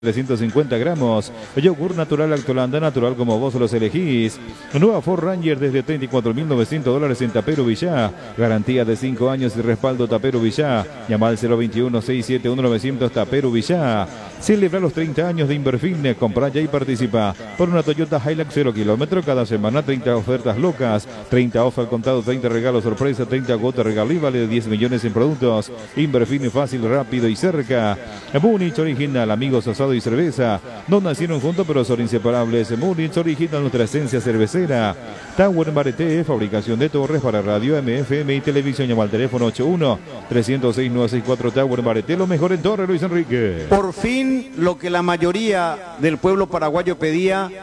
350 gramos. Yogur natural Lactolanda, natural como vos los elegís. Nueva Ford Ranger desde $34.900 en Tapero Villá. Garantía de 5 años y respaldo Tapero Villá. Llama al 021-671-900 Tapero Villá. Celebra los 30 años de Inverfin. Compra ya y participa por una Toyota Hilux 0 kilómetro. Cada semana 30 ofertas locas. 30 off al contado, 30 regalos sorpresa, 30 cuotas regalo y vale de 10 millones en productos. Inverfin fácil, rápido y cerca. Múnich Original, amigos asado y cerveza. No nacieron juntos pero son inseparables. Múnich Original, nuestra esencia cervecera. Tower Marete, fabricación de torres para radio, MFM y televisión. Llama al teléfono 81-306-964 Tower Marete. Lo mejor en torre, Luis Enrique. Por fin, lo que la mayoría del pueblo paraguayo pedía,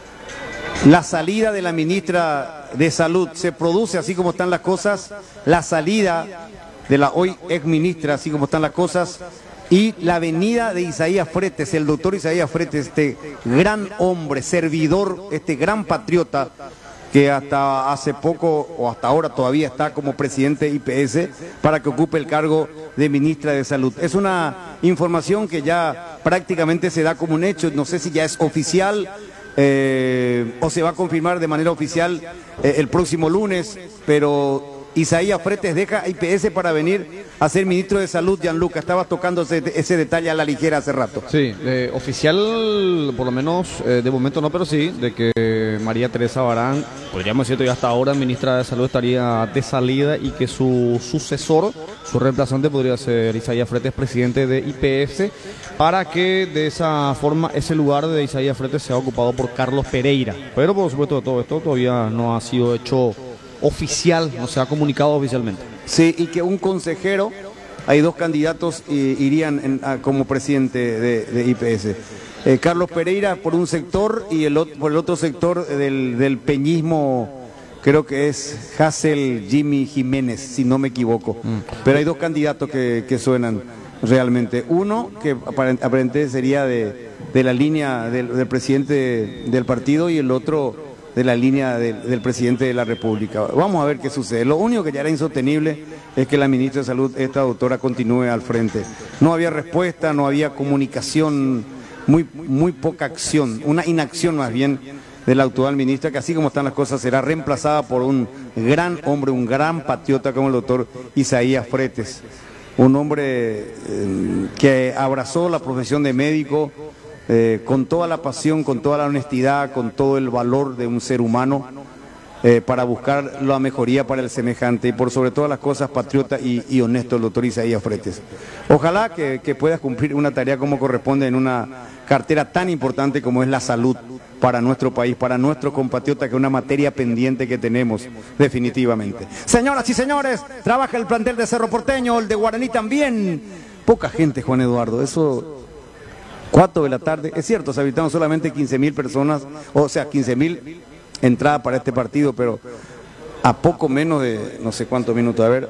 la salida de la ministra de Salud. Se produce así como están las cosas, la salida de la hoy ex ministra, así como están las cosas, y la venida de Isaías Fretes, el doctor Isaías Fretes, este gran hombre, servidor, este gran patriota, que hasta hace poco o hasta ahora todavía está como presidente de IPS para que ocupe el cargo de ministra de Salud. Es una información que ya prácticamente se da como un hecho, no sé si ya es oficial o se va a confirmar de manera oficial el próximo lunes, pero Isaías Fretes deja IPS para venir a ser ministro de Salud. Gianluca, estaba tocando ese detalle a la ligera hace rato. Sí, oficial, por lo menos de momento no, pero sí, de que María Teresa Barán, podríamos decir que hasta ahora ministra de Salud estaría de salida y que su sucesor, su reemplazante podría ser Isaías Fretes, presidente de IPS, para que de esa forma ese lugar de Isaías Fretes sea ocupado por Carlos Pereira. Pero por supuesto todo esto todavía no ha sido hecho oficial, no se ha comunicado oficialmente. Sí, y que un consejero, hay dos candidatos irían como presidente de IPS. Carlos Pereira por un sector y por el otro sector del peñismo, creo que es Hassel Jimmy Jiménez, si no me equivoco. Pero hay dos candidatos que suenan realmente. Uno que aparentemente sería de la línea del presidente del partido y el otro de la línea del presidente de la República. Vamos a ver qué sucede. Lo único que ya era insostenible es que la ministra de Salud, esta doctora, continúe al frente. No había respuesta, no había comunicación, muy poca acción, una inacción más bien de la actual ministra, que así como están las cosas será reemplazada por un gran hombre, un gran patriota como el doctor Isaías Fretes. Un hombre que abrazó la profesión de médico, con toda la pasión, con toda la honestidad, con todo el valor de un ser humano, para buscar la mejoría para el semejante y por sobre todas las cosas patriota y honesto el doctor Isaías Fretes. Ojalá que puedas cumplir una tarea como corresponde en una cartera tan importante como es la salud para nuestro país, para nuestros compatriotas, que es una materia pendiente que tenemos definitivamente. Señoras y señores, trabaja el plantel de Cerro Porteño, el de Guaraní también. Poca gente, Juan Eduardo, eso... 4 de la tarde, es cierto, se habilitaron solamente 15.000 personas, o sea, 15.000 entradas para este partido, pero a poco menos de no sé cuántos minutos, a ver.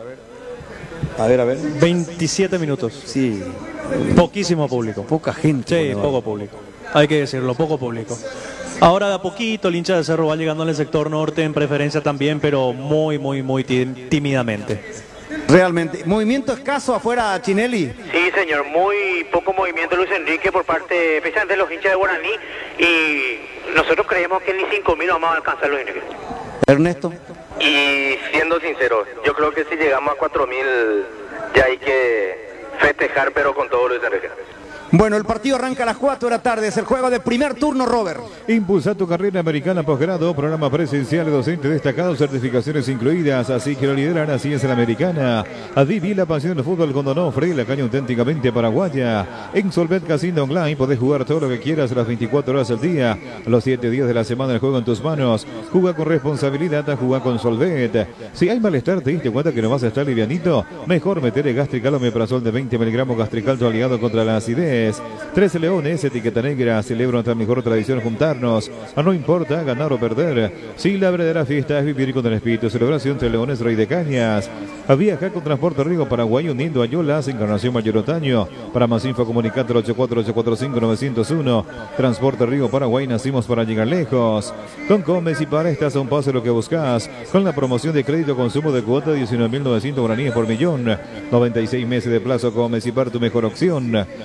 27 minutos. Sí. Poquísimo público. Poca gente. Sí, poco público. Hay que decirlo, poco público. Ahora de a poquito el hincha de Cerro va llegando en el sector norte en preferencia también, pero muy tímidamente. Realmente. ¿Movimiento escaso afuera, Chinelli? Sí, señor, muy poco movimiento, Luis Enrique, por parte, especialmente de los hinchas de Guaraní, y nosotros creemos que ni 5.000 vamos a alcanzar, Luis Enrique. Ernesto. Y siendo sincero, yo creo que si llegamos a 4.000 ya hay que festejar, pero con todo, Luis Enrique. Bueno, el partido arranca a las 4 de la tarde, es el juego de primer turno, Robert. Impulsa tu carrera americana posgrado, programa presencial, docente destacado, certificaciones incluidas, así que lo lideran, así es la americana. Viví la pasión del fútbol con Donofre, la caña auténticamente paraguaya. En Solvet Casino Online podés jugar todo lo que quieras las 24 horas al día, los 7 días de la semana el juego en tus manos. Juega con responsabilidad, juega con Solvet. Si hay malestar, te diste cuenta que no vas a estar livianito, mejor meter el Gastrical omeprazol de 20 miligramos Gastricalto aliado contra la acidez. 13 Leones, etiqueta negra, celebra nuestra mejor tradición juntarnos. No importa ganar o perder. Si la verdadera fiesta es vivir con el espíritu de celebración, 13 Leones, Rey de Cañas. Viaja con Transporte Río Paraguay uniendo a Yolas, Encarnación Mayor Otaño. Para más info comunicate al 84845-901. Transporte Río Paraguay, nacimos para llegar lejos. Con Comes y para estás a un paso de lo que buscas. Con la promoción de crédito consumo de cuota 19.900 guaraníes por millón. 96 meses de plazo. Comes y para tu mejor opción.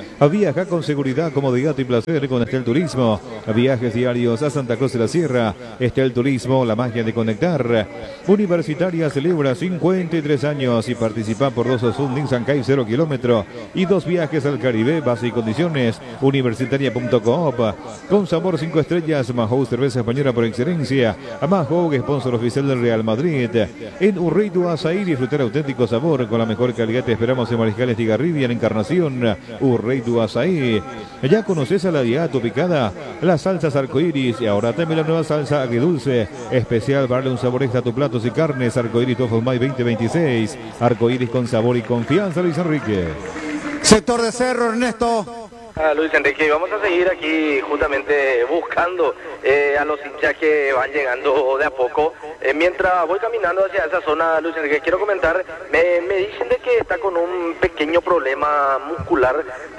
Viaja con seguridad, comodidad y placer con Estel Turismo. Viajes diarios a Santa Cruz de la Sierra. Estel Turismo, la magia de conectar. Universitaria celebra 53 años y participa por 2 Sunding Sancay 0 kilómetro y 2 viajes al Caribe. Base y condiciones universitaria.coop. Con sabor 5 estrellas, Mahou, cerveza española por excelencia. Mahou, sponsor oficial del Real Madrid. En Urreitu Azaí, disfrutar auténtico sabor con la mejor calidad. Te esperamos en Mariscal Estigarribia, en Encarnación. Urreitu Azaí. Ya conoces a la dieta picada, las salsas arcoíris y ahora también la nueva salsa agridulce, especial para darle un sabor extra a tus platos y carnes. Arcoíris Tofu May 2026. Arcoíris con sabor y confianza, Luis Enrique. Sector de Cerro, Ernesto. Luis Enrique, vamos a seguir aquí justamente buscando a los hinchas que van llegando de a poco. Mientras voy caminando hacia esa zona, Luis Enrique, quiero comentar, me dicen de que está con un pequeño problema muscular.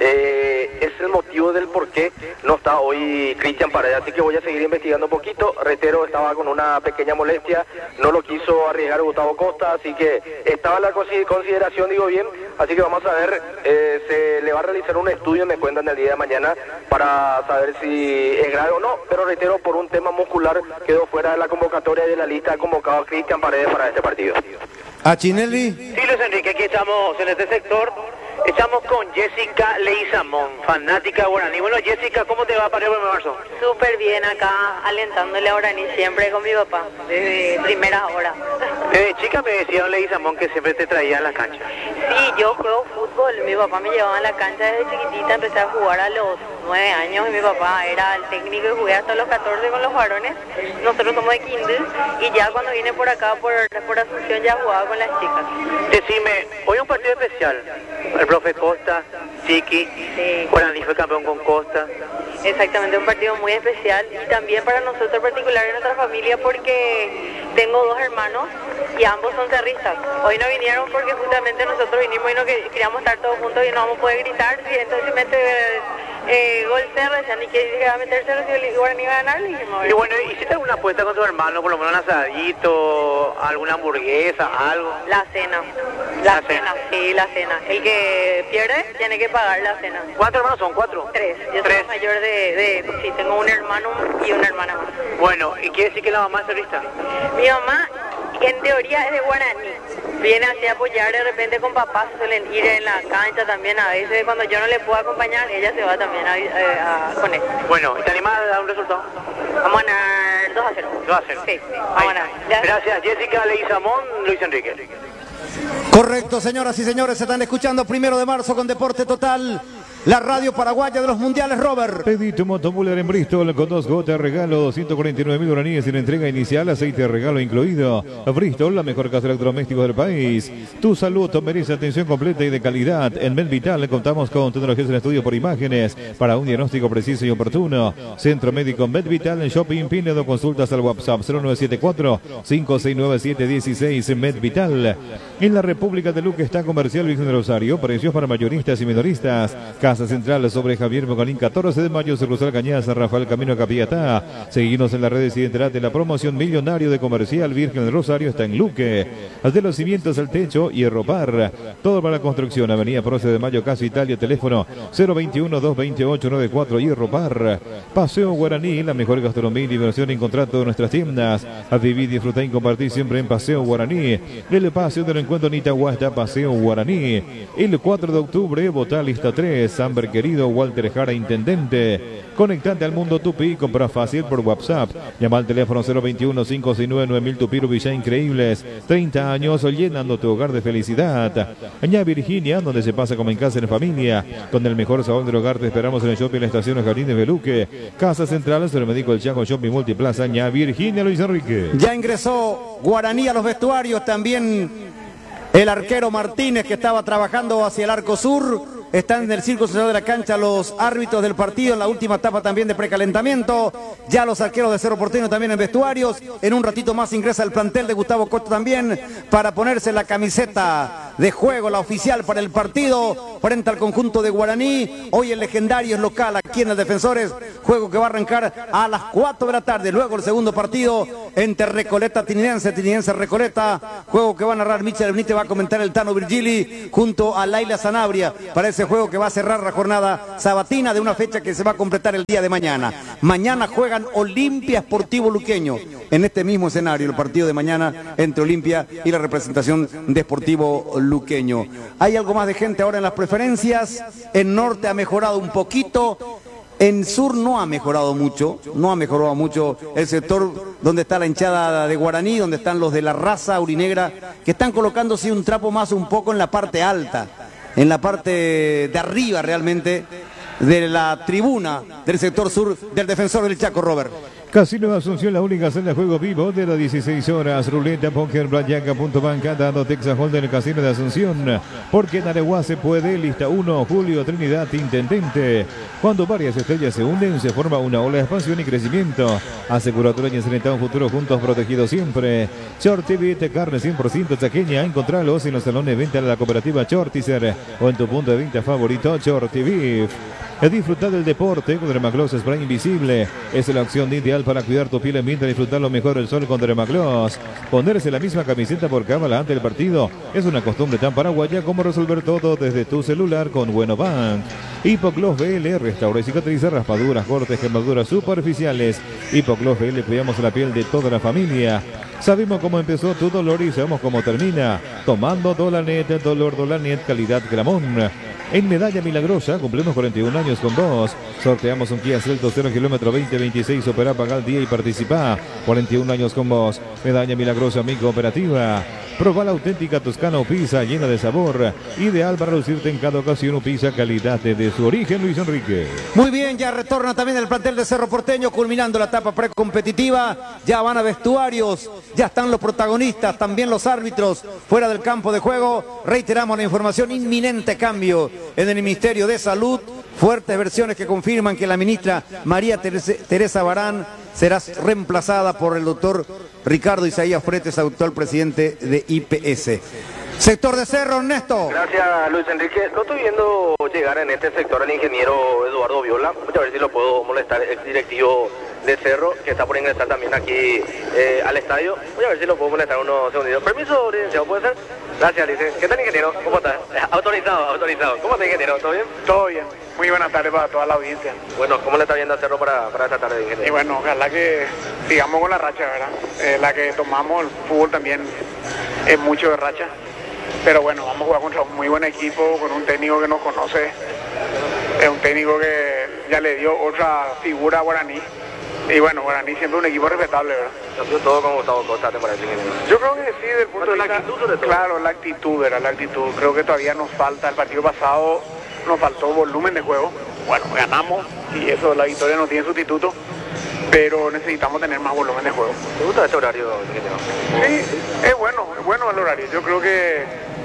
Es el motivo del por qué no está hoy Cristian Paredes, así que voy a seguir investigando un poquito. Reitero, estaba con una pequeña molestia, no lo quiso arriesgar Gustavo Costa, así que estaba en la consideración, digo bien, así que vamos a ver, se le va a realizar un estudio, me cuentan el día de mañana, para saber si es grave o no, pero reitero, por un tema muscular quedó fuera de la convocatoria de la lista convocado Cristian Paredes para este partido. A Chinelli. Sí, Luis Enrique, aquí estamos en este sector. Estamos con Jessica Leizamón, fanática guaraní. Bueno, Jessica, ¿cómo te va para el 1 de marzo? Súper bien acá, alentándole a Guaraní siempre con mi papá, desde primeras horas. Desde chica me decían Leizamón que siempre te traía a la cancha. Sí, yo juego fútbol, mi papá me llevaba a la cancha desde chiquitita, empecé a jugar a los 9 años y mi papá era el técnico y jugué hasta los 14 con los varones. Nosotros somos de kinder y ya cuando vine por acá, por Asunción, ya jugaba con las chicas. Decime, hoy es un partido especial. El profe Costa, Chiqui, Sí. Guaraní fue campeón con Costa. Exactamente, un partido muy especial y también para nosotros en particular en nuestra familia porque tengo 2 hermanos y ambos son cerristas. Hoy no vinieron porque justamente nosotros vinimos y no queríamos estar todos juntos y no vamos a poder gritar. Y entonces si mete gol Cerro, decían, ¿y que va a meter Cerro si el Guaraní va a ganar? Y dijimos, Y bueno, ¿hiciste alguna apuesta con tu hermano? Por lo menos un asadito, alguna hamburguesa, algo. la cena. La cena. Sí, la cena. El que pierde tiene que pagar la cena. ¿Cuántos hermanos son? ¿4? 3. Yo soy Tres. la mayor sí, tengo un hermano y una hermana más. Bueno, ¿y quiere decir que la mamá es cerrista? Mi mamá, en teoría, es de Guaraní. Viene así a apoyar de repente con papá, se suelen ir en la cancha también. A veces cuando yo no le puedo acompañar, ella se va también con él. Bueno, ¿y te animás a dar un resultado? Vamos a ganar 2-0. 2-0. Sí, vamos Ahí a ganar. está. Gracias, Jessica Leizamón, Luis Enrique. Correcto, señoras y señores, se están escuchando 1 de marzo con Deporte Total, la radio paraguaya de los mundiales, Robert. Pedí tu motomuller en Bristol con 2 gotas de regalo, 249.000 guaraníes sin entrega inicial, aceite de regalo incluido. Bristol, la mejor casa de electrodomésticos del país. Tu salud merece atención completa y de calidad. En Medvital contamos con tecnologías en estudio por imágenes para un diagnóstico preciso y oportuno. Centro Médico Medvital en Shopping Pinedo. Consultas al WhatsApp 0974-569716 en Medvital. En la República de Luque está Comercial Virgen de Rosario. Precios para mayoristas y minoristas. Casa Central sobre Javier Mogalín, 14 de mayo, Cerrusal Cañaza, Rafael Camino Capiatá. Seguimos en las redes y enterate la promoción millonario de Comercial Virgen del Rosario está en Luque. De los cimientos al techo, Hierro Par. Todo para la construcción. Avenida Prócer de Mayo, Casa Italia, teléfono 021-228-94, Hierro Par. Paseo Guaraní, la mejor gastronomía y diversión en contrato de nuestras tiendas. A vivir, disfrutar y compartir siempre en Paseo Guaraní. El paseo del encuentro Nitagua está Paseo Guaraní. El 4 de octubre, votá lista 3. Samber querido, Walter Jara, intendente. Conectate al mundo Tupi, compra fácil por WhatsApp. Llama al teléfono 021-569-9000 Tupi, Villa Increíbles. 30 años llenando tu hogar de felicidad. Añá Virginia, donde se pasa como en casa en familia. Con el mejor sabor del hogar te esperamos en el shopping, la estación Los Jardines de Luque. Casa Central, se lo médico el Chaco Shopping Multiplaza. Añá Virginia, Luis Enrique. Ya ingresó Guaraní a los vestuarios, también el arquero Martínez que estaba trabajando hacia el arco sur. Están en el círculo central de la cancha los árbitros del partido en la última etapa también de precalentamiento. Ya los arqueros de Cerro Porteño también en vestuarios. En un ratito más ingresa el plantel de Gustavo Costa también para ponerse la camiseta de juego, la oficial para el partido frente al conjunto de Guaraní. Hoy el legendario es local aquí en el Defensores, juego que va a arrancar a las 4 de la tarde. Luego el segundo partido entre Recoleta Trinense, Trinense Recoleta, juego que va a narrar Michel Benítez, va a comentar el Tano Virgili junto a Laila Sanabria para ese juego que va a cerrar la jornada sabatina de una fecha que se va a completar el día de mañana. Mañana juegan Olimpia Sportivo Luqueño en este mismo escenario, el partido de mañana entre Olimpia y la representación de Sportivo Luqueño. Hay algo más de gente ahora en las preferencias. En norte ha mejorado un poquito. En sur no ha mejorado mucho, el sector donde está la hinchada de Guaraní, donde están los de la raza aurinegra, que están colocándose un trapo más un poco en la parte alta, en la parte de arriba realmente de la tribuna del sector sur del Defensor del Chaco, Robert. Casino Asunción, la única sala de juego vivo de las 16 horas. Ruleta, póker, blackjack, punto banca, dando Texas Hold'em en el Casino de Asunción. Porque en Areguá se puede. Lista 1, Julio Trinidad, Intendente. Cuando varias estrellas se unen, se forma una ola de expansión y crecimiento. Aseguradora y Ensanetado, un futuro juntos, protegidos siempre. Chortibit, carne 100% chaqueña. Encontralos en los salones de venta de la cooperativa Chortizer o en tu punto de venta favorito, Chortibit. Disfrutar del deporte con Dermagloss Spray Invisible. Es la opción ideal para cuidar tu piel mientras disfrutar lo mejor del sol con Dermagloss. Ponerse la misma camiseta por cábala antes del partido es una costumbre tan paraguaya como resolver todo desde tu celular con Buenobank. Hipogloss BL, restaura y cicatriza raspaduras, cortes, quemaduras superficiales. Hipogloss BL, cuidamos la piel de toda la familia. Sabemos cómo empezó tu dolor y sabemos cómo termina. Tomando Dolanet, dolor Dolanet, calidad Gramón. En Medalla Milagrosa cumplimos 41 años con vos. Sorteamos un Kia Celto 0 kilómetro 2026. Opera, paga al día y participa. 41 años con vos. Medalla Milagrosa, mi cooperativa. Proba la auténtica Toscana o pizza llena de sabor. Ideal para lucirte en cada ocasión o pizza calidad de su origen, Luis Enrique. Muy bien, ya retorna también el plantel de Cerro Porteño, culminando la etapa precompetitiva. Ya van a vestuarios, ya están los protagonistas, también los árbitros fuera del campo de juego. Reiteramos la información, inminente cambio en el Ministerio de Salud. Fuertes versiones que confirman que la ministra María Teresa Barán será reemplazada por el doctor Ricardo Isaías Fretes, actual presidente de IPS. Sector de Cerro, Ernesto. Gracias, Luis Enrique. No estoy viendo llegar en este sector al ingeniero Eduardo Viola. Voy a ver si lo puedo molestar, ex directivo de Cerro, que está por ingresar también aquí al estadio. Voy a ver si lo puedo molestar unos segundos. Permiso, licenciado, ¿puede ser? Gracias, licenciado. ¿Qué tal, ingeniero? ¿Cómo está? Autorizado. ¿Cómo está, ingeniero? ¿Todo bien? Todo bien. Muy buenas tardes para toda la audiencia. Bueno, ¿cómo le está viendo a Cerro para esta tarde, ingeniero? Y bueno, ojalá que sigamos con la racha, ¿verdad? La que tomamos, el fútbol también es mucho de racha. Pero bueno, vamos a jugar contra un muy buen equipo, con un técnico que nos conoce. Es un técnico que ya le dio otra figura a Guaraní. Y bueno, Guaraní siempre un equipo respetable, ¿verdad? Cambió todo con Gustavo Costa, ¿te parece, ingeniero? Yo creo que sí, desde el punto de la vista... actitud sobre todo. Claro, la actitud. Creo que todavía nos falta. El partido pasado nos faltó volumen de juego. Bueno, ganamos y eso, la victoria no tiene sustituto. Pero necesitamos tener más volumen de juego. ¿Te gusta este horario, ingeniero? Sí, es bueno el horario. Yo creo que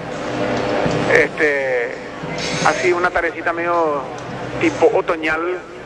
ha sido una tardecita medio tipo otoñal.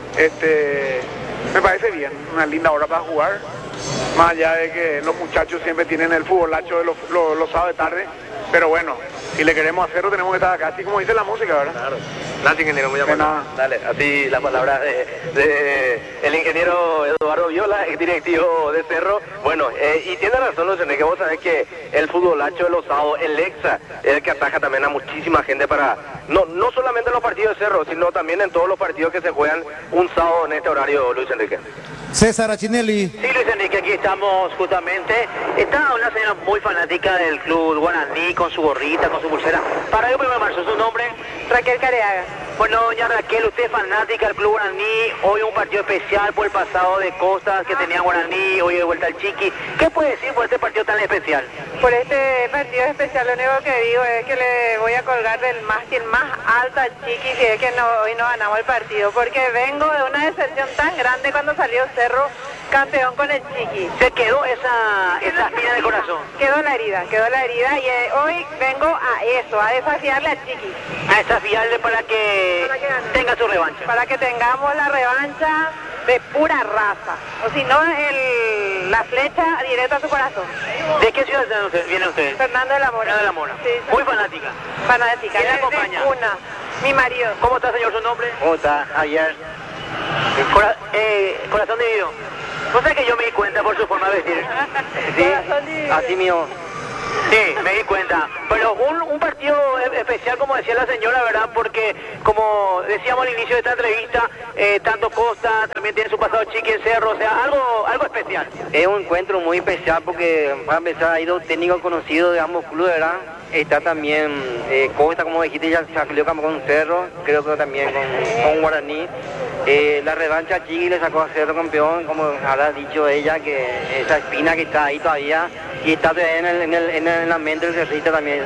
Me parece bien, una linda hora para jugar. Más allá de que los muchachos siempre tienen el futbolacho de los sábados de tarde. Pero bueno, si le queremos hacerlo tenemos que estar acá, así como dice la música, ¿verdad? Claro. Gracias, ingeniero, muy amable. Dale, así la palabra de el ingeniero Eduardo Viola, ex directivo de Cerro. Bueno, y tiene razón, Luis Enrique, vos sabés que el futbolacho de los sábados, el EXA, es el que ataja también a muchísima gente para, no solamente en los partidos de Cerro, sino también en todos los partidos que se juegan un sábado en este horario, Luis Enrique. César Achinelli. Sí, Luis Enrique, aquí estamos justamente. Está una señora muy fanática del club Guaraní, con su gorrita, con su pulsera. Para el 1 de marzo, ¿su nombre? Raquel Careaga. Bueno, doña Raquel, usted es fanática del club Guaraní. Hoy un partido especial por el pasado de Costas que tenía Guaraní, hoy de vuelta al Chiqui. ¿Qué puede decir por este partido tan especial? Por este partido especial lo único que digo es que le voy a colgar del mástil más alto al Chiqui si es que hoy no ganamos el partido, porque vengo de una decepción tan grande cuando salió Cerro campeón con el Chiqui. ¿Se quedó esa espina del corazón? Quedó la herida y hoy vengo a eso, a desafiarle al Chiqui. A desafiarle para que tenga su revancha. Para que tengamos la revancha de pura raza. O si no, la flecha directa a su corazón. ¿De qué ciudad viene usted? Fernando de la Mora. Fernando de la Mora. Sí, Muy fanática. fanática. ¿Quién la Desde acompaña? Una, mi marido. ¿Cómo está, señor, su nombre? ¿Cómo está? Ayer. Corazón dividido. ¿No sé que yo me di cuenta por su forma de vestir? Sí, Corazón dividido. así mío. Sí, me di cuenta. Pero un partido especial, como decía la señora, ¿verdad? Porque, como decíamos al inicio de esta entrevista, tanto Costa, también tiene su pasado Chiqui en Cerro, o sea, algo especial. Es un encuentro muy especial porque para empezar ha ido técnicos conocidos de ambos clubes, ¿verdad? Está también Costa, como dijiste, ya salió campeón con Cerro, creo que también con Guaraní. La revancha Chiqui le sacó a Cerro campeón, como habrá dicho ella, que esa espina que está ahí todavía, y está todavía en la mente del cerrista también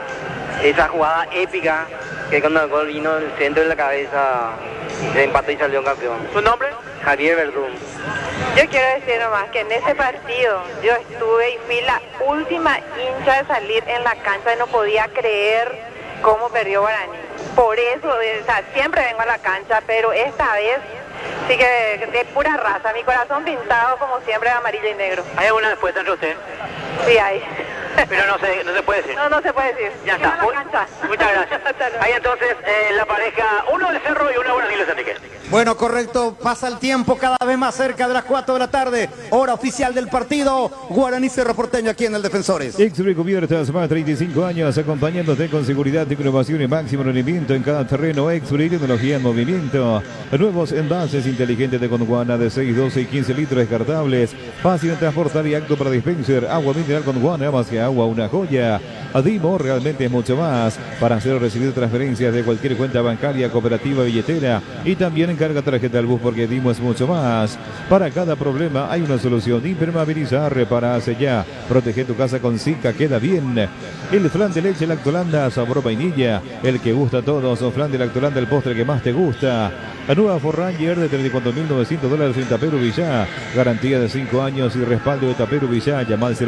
esa jugada épica, que cuando el gol vino del centro de la cabeza, se empató y salió campeón. ¿Su nombre? Javier Verdún. Yo quiero decir nomás que en ese partido yo estuve y fui la última hincha de salir en la cancha y no podía creer cómo perdió Guaraní. Por eso, o sea, siempre vengo a la cancha, pero esta vez sí que de pura raza, mi corazón pintado como siempre de amarillo y negro. ¿Hay alguna respuesta entre usted? Sí hay. Pero no se puede decir. No se puede decir. Ya está. Vengo a la cancha. Muchas gracias. Hasta luego. Ahí entonces la pareja, uno de Cerro y uno de Guaraní, Luis Enrique. Bueno, correcto, pasa el tiempo cada vez más cerca de las 4 de la tarde, hora oficial del partido, Guaraní Cerro Porteño aquí en el Defensores. X-Ray Cubiertas, más de 35 años, acompañándote con seguridad, innovación y máximo rendimiento en cada terreno. X-Ray, tecnología en movimiento. Nuevos envases inteligentes de Gondwana de 6, 12 y 15 litros descartables. Fácil de transportar y apto para dispenser. Agua mineral Gondwana, más que agua, una joya. Adimo realmente es mucho más. Para hacer o recibir transferencias de cualquier cuenta bancaria, cooperativa, billetera. Y también encarga tarjeta al bus porque Dimo es mucho más. Para cada problema hay una solución. Impermeabilizar, repara, sellar. Protege tu casa con Zika, queda bien. El flan de leche Lactolanda, sabor vainilla. El que gusta a todos. O flan de Lactolanda, el postre que más te gusta. La nueva Ford Ranger de $34.900 en Taperu Villá. Garantía de 5 años y respaldo de Taperu Villá. Llama al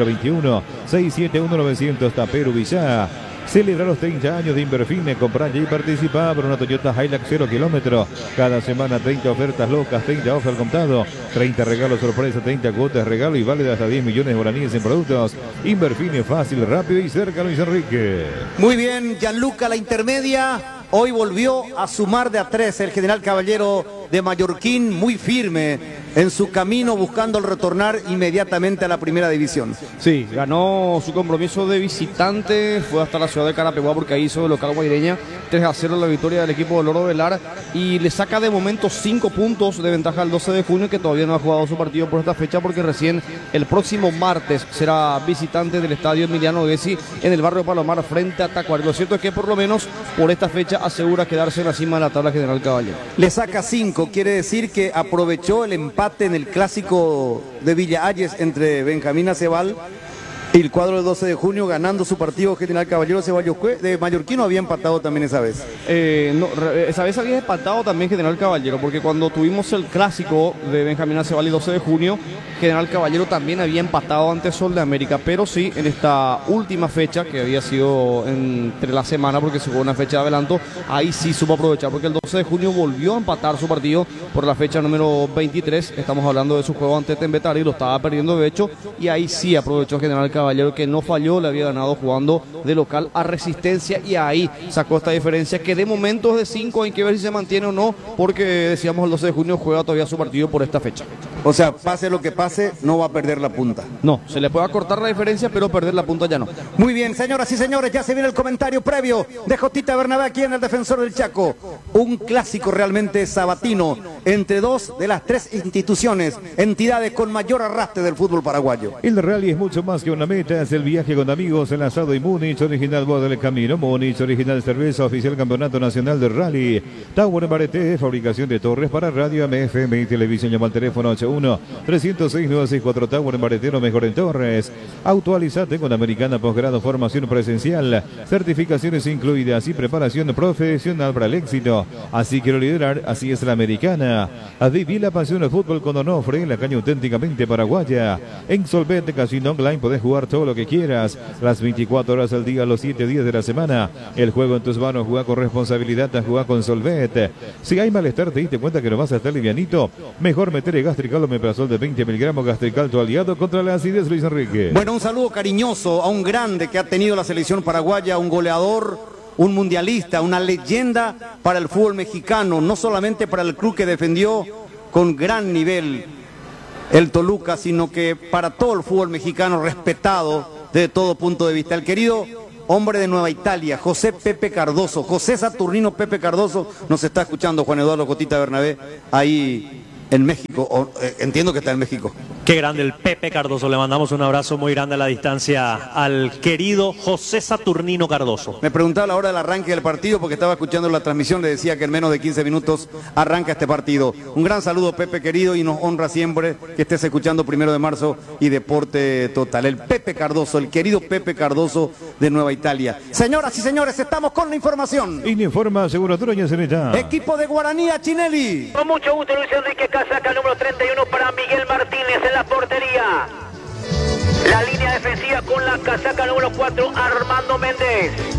021-671-900 Taperu Villá. Celebra los 30 años de Inverfine. Compra ya y participa por una Toyota Hilux 0 kilómetros. Cada semana 30 ofertas locas, 30 ofertas al contado, 30 regalos sorpresa, 30 cuotas regalo y válidas hasta 10 millones de guaraníes en productos. Inverfine, fácil, rápido y cerca, Luis Enrique. Muy bien, Gianluca, la intermedia. Hoy volvió a sumar de a 3 el general Caballero de Mallorquín, muy firme en su camino buscando el retornar inmediatamente a la primera división. Sí, ganó su compromiso de visitante, fue hasta la ciudad de Carapeguá porque ahí hizo el local guaireña 3-0 la victoria del equipo del Oro Velar y le saca de momento 5 puntos de ventaja al 12 de junio que todavía no ha jugado su partido por esta fecha porque recién el próximo martes será visitante del estadio Emiliano Gessi en el barrio Palomar frente a Tacuary. Lo cierto es que por lo menos por esta fecha asegura quedarse en la cima de la tabla general Caballero. Le saca 5, quiere decir que aprovechó el empate en el clásico de Villa Ayes entre Benjamín Acebal y el cuadro del 12 de junio ganando su partido. General Caballero de Mallorquín había empatado también esa vez. No, esa vez había empatado también General Caballero, porque cuando tuvimos el clásico de Benjamín Acebal el 12 de junio, General Caballero también había empatado ante Sol de América, pero sí en esta última fecha, que había sido entre la semana, porque se jugó una fecha de adelanto, ahí sí supo aprovechar, porque el 12 de junio volvió a empatar su partido por la fecha número 23, estamos hablando de su juego ante Tembetari, lo estaba perdiendo de hecho, y ahí sí aprovechó General Caballero, que no falló, le había ganado jugando de local a Resistencia, y ahí sacó esta diferencia, que de momento es de 5, hay que ver si se mantiene o no, porque decíamos el 12 de junio juega todavía su partido por esta fecha. O sea, pase lo que pase, no va a perder la punta. No, se le puede acortar la diferencia, pero perder la punta ya no. Muy bien, señoras y señores, ya se viene el comentario previo de Jotita Bernabé aquí en el Defensor del Chaco. Un clásico realmente sabatino entre dos de las 3 instituciones, entidades con mayor arrastre del fútbol paraguayo. El rally es mucho más que una meta, es el viaje con amigos, el asado y Múnich, original voz del camino, Múnich, original cerveza, oficial campeonato nacional de rally. Tower en Barete, fabricación de torres para radio, AM/FM y televisión. Llama al teléfono 81-306-964. Tower en Baretero, mejor en torres. Actualizate con Americana Posgrado, formación presencial, certificaciones incluidas y preparación profesional para el éxito. Así quiero liderar, así es la Americana. A vivir la pasión del fútbol con Onofre, la caña auténticamente paraguaya. En Solvete Casino Online podés jugar todo lo que quieras, las 24 horas al día, los 7 días de la semana. El juego en tus manos, juega con responsabilidad, juega con Solvete. Si hay malestar, te diste cuenta que no vas a estar livianito, mejor meter gástrica Gastrical Omeprazol de 20 miligramos. Gastrical, tu aliado contra la acidez, Luis Enrique. Bueno, un saludo cariñoso a un grande que ha tenido la selección paraguaya, un goleador, un mundialista, una leyenda para el fútbol mexicano, no solamente para el club que defendió con gran nivel el Toluca, sino que para todo el fútbol mexicano, respetado desde todo punto de vista. El querido hombre de Nueva Italia, José Pepe Cardoso, José Saturnino Pepe Cardoso, nos está escuchando Juan Eduardo Cotita Bernabé, ahí en México, entiendo que está en México. Qué grande el Pepe Cardoso, le mandamos un abrazo muy grande a la distancia al querido José Saturnino Cardoso. Me preguntaba a la hora del arranque del partido porque estaba escuchando la transmisión, le decía que en menos de 15 minutos arranca este partido. Un gran saludo, Pepe querido, y nos honra siempre que estés escuchando 1 de marzo y Deporte Total. El Pepe Cardoso, el querido Pepe Cardoso de Nueva Italia. Señoras y señores, estamos con la información. Informa Aseguradora Yaceneta. Equipo de Guaraní Chinelli. Con mucho gusto, Luis Enrique, casaca número 31 para Miguel Martínez en la portería. La línea defensiva con la casaca número 4, Armando Méndez.